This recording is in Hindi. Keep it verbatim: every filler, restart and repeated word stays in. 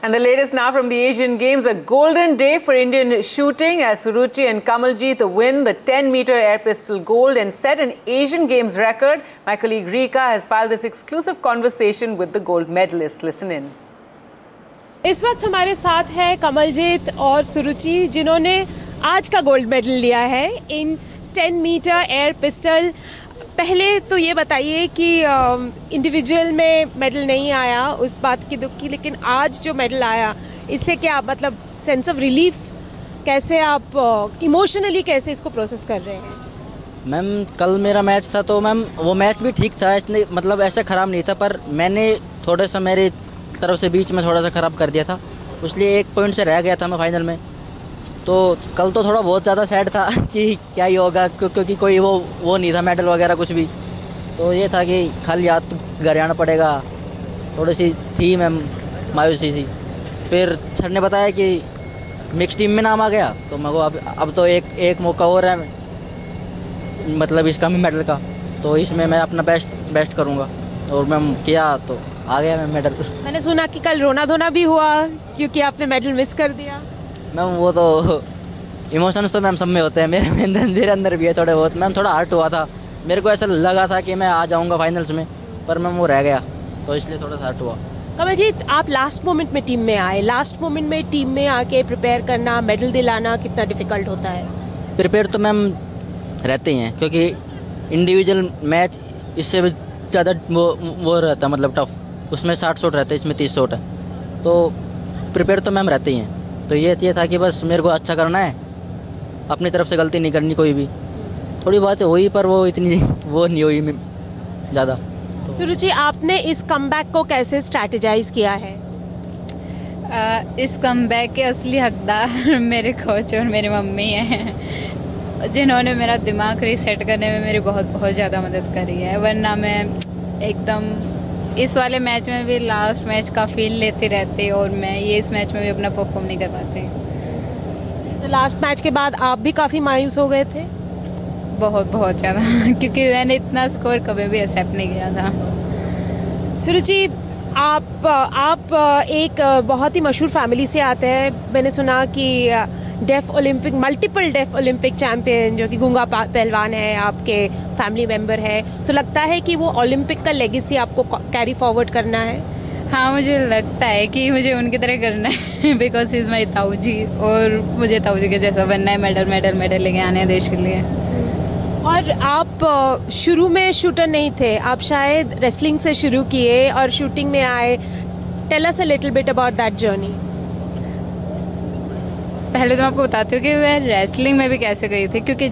And the latest now from the Asian Games, a golden day for Indian shooting as Suruchi and Kamaljeet win the ten meter air pistol gold and set an Asian Games record. My colleague Rika has filed this exclusive conversation with the gold medalists. Listen in. इस वक्त हमारे साथ है कमलजीत और सुरुचि, जिन्होंने आज का गोल्ड मेडल लिया है in ten metre air pistol. पहले तो ये बताइए कि इंडिविजुअल में मेडल नहीं आया, उस बात की दुख की, लेकिन आज जो मेडल आया इससे क्या मतलब सेंस ऑफ रिलीफ, कैसे आप इमोशनली कैसे इसको प्रोसेस कर रहे हैं? मैम कल मेरा मैच था तो मैम वो मैच भी ठीक था, इसने मतलब ऐसा ख़राब नहीं था, पर मैंने थोड़ा सा मेरी तरफ से बीच में थोड़ा सा ख़राब कर दिया था, इसलिए एक पॉइंट से रह गया था मैं फाइनल में। तो कल तो थोड़ा बहुत ज़्यादा सैड था कि क्या ही होगा, क्योंकि कोई वो वो नहीं था मेडल वगैरह कुछ भी। तो ये था कि खाली हाथ घर आना पड़ेगा, थोड़ी सी थी मैम मायूसी सी। फिर सर ने बताया कि मिक्स टीम में नाम आ गया, तो मैं को अब अब तो एक एक मौका और है मतलब इसका भी मेडल का, तो इसमें मैं अपना बेस्ट बेस्ट करूँगा। और मैम किया तो आ गया मैं मेडल। मैंने सुना कि कल रोना धोना भी हुआ क्योंकि आपने मेडल मिस कर दिया। मैम वो तो इमोशंस तो मैम सब में होते हैं, मेरे अंदर मेरे अंदर भी है थोड़े बहुत। मैम थोड़ा हर्ट हुआ था, मेरे को ऐसा लगा था कि मैं आ जाऊंगा फाइनल्स में, पर मैम वो रह गया, तो इसलिए थोड़ा सा हर्ट हुआ। कमलजीत, आप लास्ट मोमेंट में टीम में आए, लास्ट मोमेंट में टीम में आके प्रिपेयर करना, मेडल दिलाना कितना डिफिकल्ट होता है? प्रिपेयर तो मैम रहते ही हैं, क्योंकि इंडिविजुअल मैच इससे भी ज़्यादा वो वो रहता है मतलब टफ, उसमें साठ शॉट रहते हैं, इसमें तीस शॉट है, तो प्रिपेयर तो मैम रहते ही हैं। तो ये ये था कि बस मेरे को अच्छा करना है, अपनी तरफ से गलती नहीं करनी कोई भी। थोड़ी बात हुई पर वो इतनी वो नहीं हुई ज़्यादा। तो सुरुचि, आपने इस कमबैक को कैसे स्ट्रैटेजाइज किया है? आ, इस कमबैक के असली हकदार मेरे कोच और मेरी मम्मी हैं, जिन्होंने मेरा दिमाग रीसेट करने में मेरी बहुत बहुत ज़्यादा मदद करी है। वरना मैं एकदम इस वाले मैच में भी लास्ट मैच का फील लेती रहती और मैं ये इस मैच में भी अपना परफॉर्म नहीं कर पाती। तो लास्ट मैच के बाद आप भी काफ़ी मायूस हो गए थे? बहुत बहुत ज़्यादा क्योंकि मैंने इतना स्कोर कभी भी एक्सेप्ट नहीं किया था। सुरुचि, आप आप एक बहुत ही मशहूर फैमिली से आते हैं। मैंने सुना कि def Olympic multiple def Olympic champion जो कि गूंगा पहलवान है, आपके फैमिली मेंबर है, तो लगता है कि वो ओलंपिक का लेगेसी आपको कैरी फॉरवर्ड करना है? हाँ, मुझे लगता है कि मुझे उनकी तरह करना है बिकॉज इज़ माई ताऊ जी, और मुझे ताऊ जी के जैसा बनना है, मेडल मेडल मेडल लेके आने हैं देश के लिए। और आप शुरू में शूटर नहीं थे, आप शायद रेसलिंग से शुरू किए और शूटिंग में आए। Tell us a little bit about that journey. पहले तो मैं आपको बताती हूँ कि मैं रेसलिंग में भी कैसे गई थी, क्योंकि